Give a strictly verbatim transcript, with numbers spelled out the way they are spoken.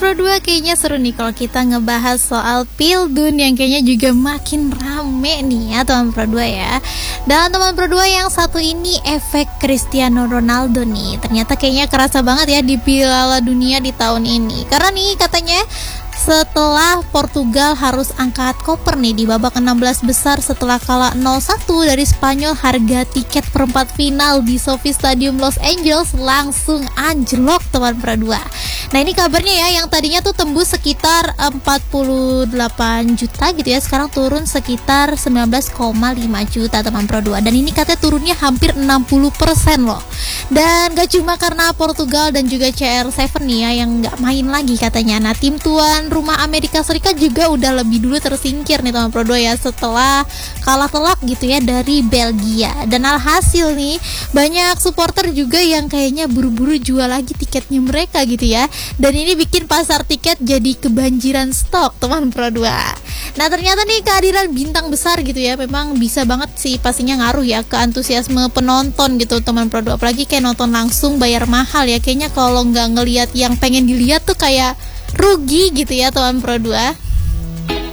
Pro dua, kayaknya seru nih kalau kita ngebahas soal Pildun yang kayaknya juga makin rame nih ya teman Pro dua ya. Dan teman Pro dua yang satu ini efek Cristiano Ronaldo nih. Ternyata kayaknya kerasa banget ya di Piala Dunia di tahun ini. Karena nih katanya setelah Portugal harus angkat koper nih di babak enam belas besar setelah kalah nol satu dari Spanyol, harga tiket perempat final di SoFi Stadium Los Angeles langsung anjlok teman Pro dua. Nah ini kabarnya ya, yang tadinya tuh tembus sekitar empat puluh delapan juta gitu ya, sekarang turun sekitar sembilan belas koma lima juta teman Pro dua. Dan ini katanya turunnya hampir enam puluh persen loh. Dan gak cuma karena Portugal dan juga C R tujuh nih ya yang gak main lagi katanya. Nah tim tuan rumah Amerika Serikat juga udah lebih dulu tersingkir nih teman Pro dua ya, setelah kalah telak gitu ya dari Belgia. Dan alhasil nih banyak supporter juga yang kayaknya buru-buru jual lagi tiketnya mereka gitu ya. Dan ini bikin pasar tiket jadi kebanjiran stok teman Pro dua. Nah ternyata nih kehadiran bintang besar gitu ya memang bisa banget sih pastinya ngaruh ya ke antusiasme penonton gitu teman Pro dua. Apalagi kayak nonton langsung bayar mahal ya, kayaknya kalau nggak ngelihat yang pengen dilihat tuh kayak rugi gitu ya teman Pro dua.